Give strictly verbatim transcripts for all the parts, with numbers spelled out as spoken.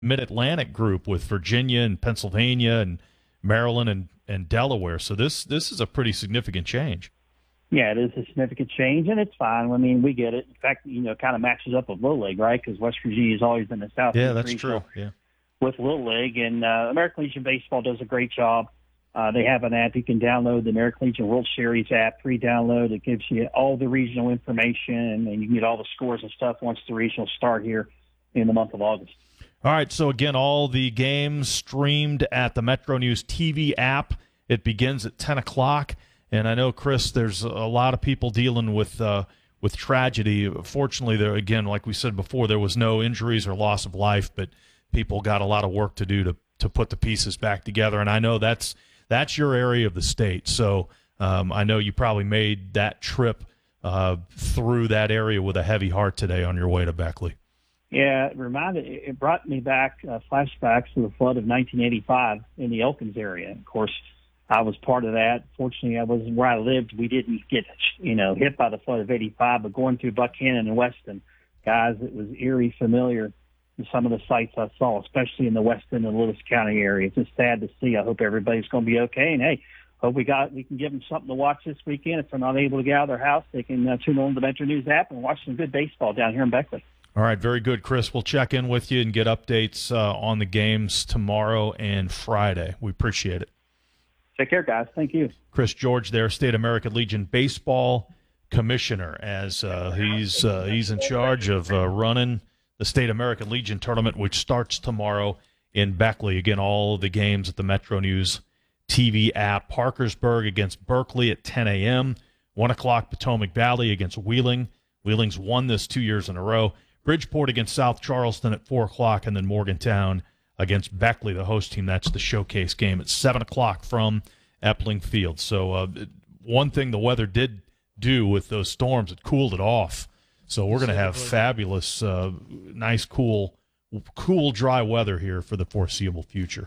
Mid-Atlantic group with Virginia and Pennsylvania and Maryland and, and Delaware. So this this is a pretty significant change. Yeah, it is a significant change, and it's fine. I mean, we get it. In fact, you know, it kind of matches up with Little League, right? Because West Virginia has always been the South. Yeah, that's true. Yeah, with Little League, and uh, American Legion Baseball does a great job. Uh, they have an app you can download, the American Legion World Series app, free download. It gives you all the regional information, and you can get all the scores and stuff once the regionals start here in the month of August. All right, so again, all the games streamed at the Metro News T V app. It begins at ten o'clock. And I know, Chris, there's a lot of people dealing with uh, with tragedy. Fortunately, there again, like we said before, there was no injuries or loss of life, but people got a lot of work to do to to put the pieces back together. And I know that's that's your area of the state, so um, I know you probably made that trip uh, through that area with a heavy heart today on your way to Beckley. Yeah, it reminded it brought me back uh, flashbacks to the flood of nineteen eighty-five in the Elkins area. Of course, I was part of that. Fortunately, I was where I lived. We didn't get, you know, hit by the flood of eighty-five, but going through Buchanan and Weston, guys, it was eerie familiar in some of the sites I saw, especially in the Weston and Lewis County area. It's just sad to see. I hope everybody's going to be okay. And hey, hope we got we can give them something to watch this weekend. If they're not able to get out of their house, they can uh, tune on the Metro News app and watch some good baseball down here in Beckley. All right, very good, Chris. We'll check in with you and get updates uh, on the games tomorrow and Friday. We appreciate it. Take care, guys. Thank you. Chris George there, State American Legion Baseball Commissioner, as uh, he's uh, he's in charge of uh, running the State American Legion tournament, which starts tomorrow in Beckley. Again, all of the games at the Metro News T V app. Parkersburg against Berkeley at ten a.m. one o'clock, Potomac Valley against Wheeling. Wheeling's won this two years in a row. Bridgeport against South Charleston at four o'clock, and then Morgantown against Beckley, the host team. That's the showcase game at seven o'clock from Epling Field. So uh, one thing the weather did do with those storms, it cooled it off. So we're going to have fabulous, uh, nice, cool, cool, dry weather here for the foreseeable future.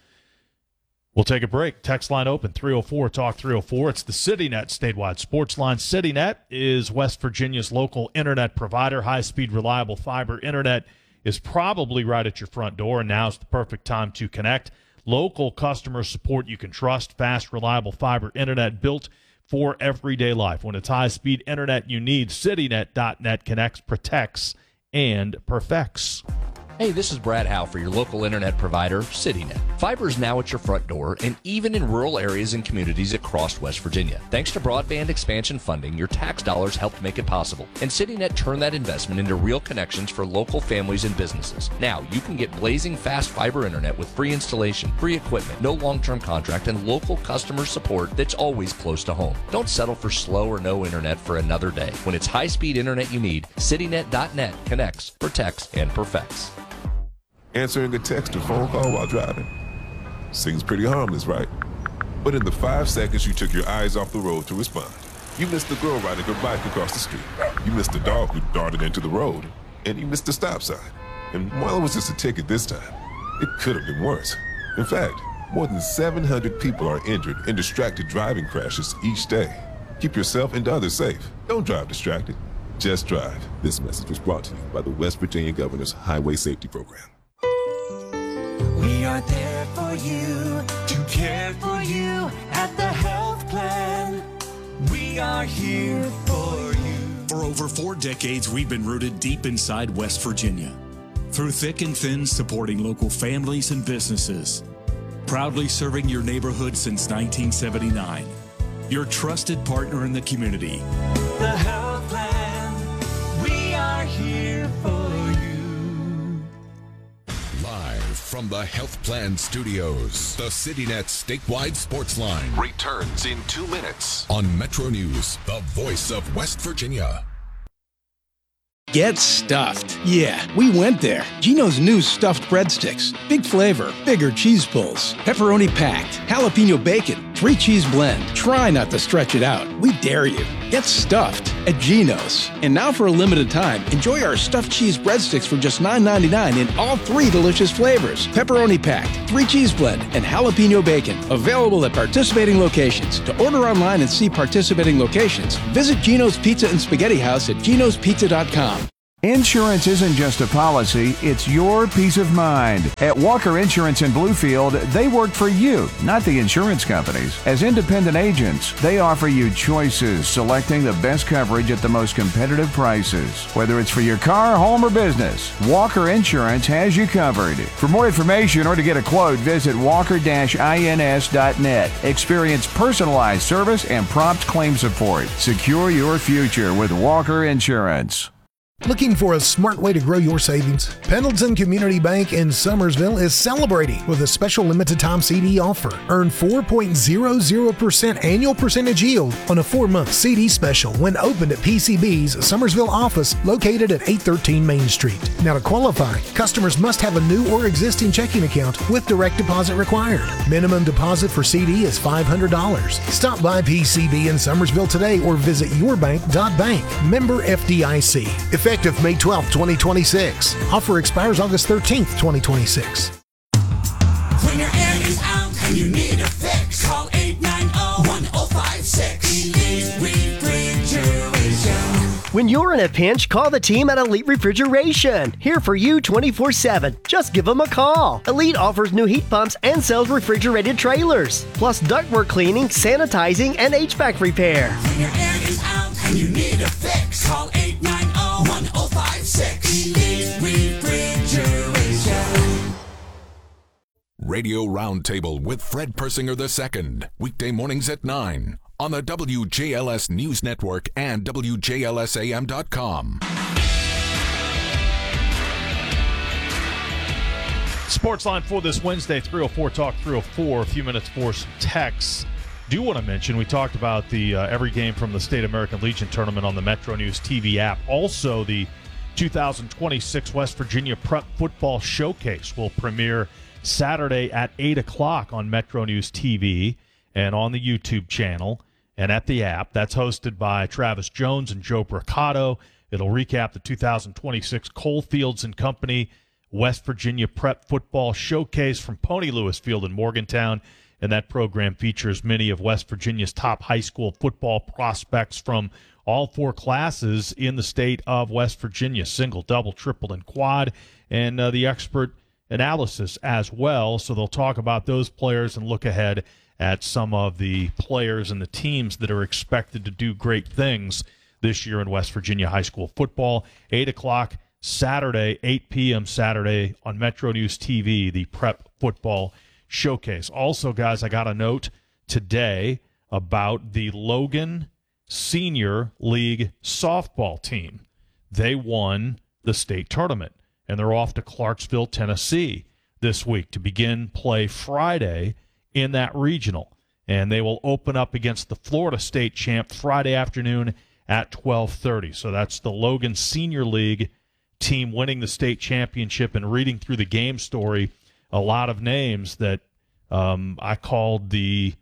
We'll take a break. Text line open, three oh four, talk three oh four. It's the CityNet statewide sports line. CityNet is West Virginia's local internet provider. High-speed, reliable fiber internet is probably right at your front door, and now's the perfect time to connect. Local customer support you can trust, fast, reliable fiber internet built for everyday life. When it's high-speed internet you need, CityNet dot net connects, protects, and perfects. Hey, this is Brad Howe for your local internet provider, CityNet. Fiber is now at your front door and even in rural areas and communities across West Virginia. Thanks to broadband expansion funding, your tax dollars helped make it possible. And CityNet turned that investment into real connections for local families and businesses. Now, you can get blazing fast fiber internet with free installation, free equipment, no long-term contract, and local customer support that's always close to home. Don't settle for slow or no internet for another day. When it's high-speed internet you need, CityNet dot net connects, protects, and perfects. Answering a text or phone call while driving seems pretty harmless, right? But in the five seconds you took your eyes off the road to respond, you missed the girl riding her bike across the street. You missed the dog who darted into the road, and you missed the stop sign. And while it was just a ticket this time, it could have been worse. In fact, more than seven hundred people are injured in distracted driving crashes each day. Keep yourself and others safe. Don't drive distracted. Just drive. This message was brought to you by the West Virginia Governor's Highway Safety Program. We are there for you, to care for you at the health plan. We are here for you. For over four decades, we've been rooted deep inside West Virginia. Through thick and thin, supporting local families and businesses. Proudly serving your neighborhood since nineteen seventy-nine. Your trusted partner in the community. The health plan, we are here for you. From the Health Plan Studios, the CityNet statewide sports line returns in two minutes on Metro News, the voice of West Virginia. Get stuffed. Yeah, we went there. Geno's new stuffed breadsticks. Big flavor, bigger cheese pulls, pepperoni packed, jalapeno bacon, three cheese blend. Try not to stretch it out. We dare you. Get stuffed at Geno's. And now for a limited time, enjoy our stuffed cheese breadsticks for just nine ninety-nine in all three delicious flavors. Pepperoni packed, three cheese blend, and jalapeno bacon. Available at participating locations. To order online and see participating locations, visit Geno's Pizza and Spaghetti House at genos pizza dot com. Insurance isn't just a policy, it's your peace of mind. At Walker Insurance in Bluefield, they work for you, not the insurance companies. As independent agents, they offer you choices, selecting the best coverage at the most competitive prices. Whether it's for your car, home, or business, Walker Insurance has you covered. For more information or to get a quote, visit walker dash ins dot net. Experience personalized service and prompt claim support. Secure your future with Walker Insurance. Looking for a smart way to grow your savings? Pendleton Community Bank in Summersville is celebrating with a special limited time C D offer. Earn four point zero zero percent annual percentage yield on a four-month C D special when opened at P C B's Summersville office located at eight thirteen Main Street. Now to qualify, customers must have a new or existing checking account with direct deposit required. Minimum deposit for C D is five hundred dollars. Stop by P C B in Summersville today or visit your bank dot bank. Member F D I C. Effective May twelfth, twenty twenty-six. Offer expires August thirteenth, twenty twenty-six. When your air is out and you need a fix, call eight nine zero, one zero five six. Elite Refrigeration. When you're in a pinch, call the team at Elite Refrigeration. Here for you twenty-four seven. Just give them a call. Elite offers new heat pumps and sells refrigerated trailers, plus ductwork cleaning, sanitizing, and H V A C repair. When your air is out and you need a fix, call eight nine zero, one zero five six. Elite Refrigeration. Radio Roundtable with Fred Persinger the Second, weekday mornings at nine on the W J L S News Network and W J L S A M dot com. Sports line for this Wednesday, three oh four Talk three oh four. A few minutes for some texts. Do want to mention, we talked about the uh, every game from the State American Legion tournament on the Metro News T V app. Also, the two thousand twenty-six West Virginia Prep Football Showcase will premiere Saturday at eight o'clock on Metro News T V and on the YouTube channel and at the app. That's hosted by Travis Jones and Joe Bricado. It'll recap the two thousand twenty-six Coalfields and Company West Virginia Prep Football Showcase from Pony Lewis Field in Morgantown. And that program features many of West Virginia's top high school football prospects from all four classes in the state of West Virginia, single, double, triple, and quad, and uh, the expert analysis as well. So they'll talk about those players and look ahead at some of the players and the teams that are expected to do great things this year in West Virginia high school football. eight o'clock Saturday, eight p.m. Saturday on Metro News T V, the Prep Football Showcase. Also, guys, I got a note today about the Logan Senior League softball team. They won the state tournament, and they're off to Clarksville, Tennessee this week to begin play Friday in that regional. And they will open up against the Florida State champ Friday afternoon at twelve thirty. So that's the Logan Senior League team winning the state championship. And reading through the game story, a lot of names that um, I called the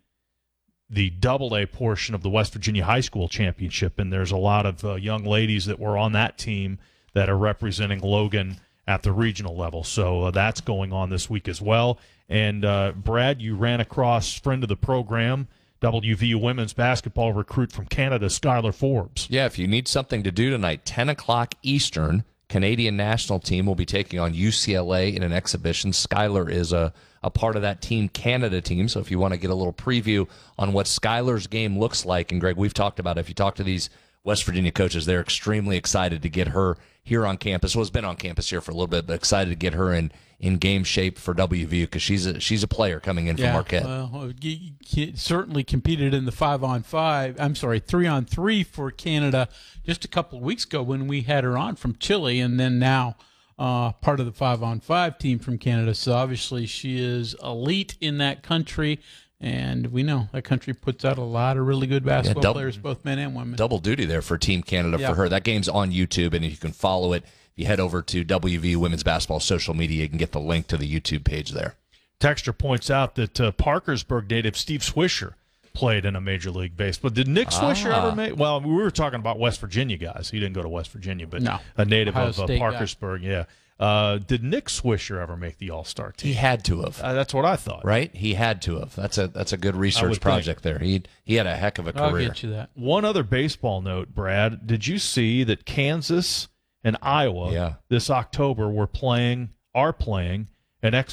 the double A portion of the West Virginia High School Championship, and there's a lot of uh, young ladies that were on that team that are representing Logan at the regional level. So uh, that's going on this week as well. And, uh, Brad, you ran across friend of the program, W V U women's basketball recruit from Canada, Skylar Forbes. Yeah, if you need something to do tonight, ten o'clock Eastern, Canadian national team will be taking on U C L A in an exhibition. Skylar is a, a part of that Team Canada team, so if you want to get a little preview on what Skylar's game looks like, and Greg, we've talked about it. If you talk to these West Virginia coaches, they're extremely excited to get her here on campus. Well, has been on campus here for a little bit, but excited to get her in, in game shape for W V U because she's a, she's a player coming in yeah, from Marquette. Well, you, you certainly competed in the five-on-five, I'm sorry, three-on-three for Canada just a couple of weeks ago when we had her on from Chile, and then now uh, part of the five-on-five team from Canada. So obviously she is elite in that country. And we know that country puts out a lot of really good basketball yeah, double, players, both men and women. Double duty there for Team Canada yeah. for her. That game's on YouTube, and you can follow it. If you head over to W V U Women's Basketball social media, you can get the link to the YouTube page there. Texter points out that uh, Parkersburg native Steve Swisher played in a Major League Baseball. Did Nick Swisher ah. ever make? Well, we were talking about West Virginia guys. He didn't go to West Virginia, but no. a native Ohio of uh, State Parkersburg, guy. yeah. Uh, did Nick Swisher ever make the All-Star team? He had to have. Uh, that's what I thought. Right? He had to have. That's a that's a good research project think. there. He he had a heck of a career. I'll get you that. One other baseball note, Brad. Did you see that Kansas and Iowa Yeah. this October were playing, are playing an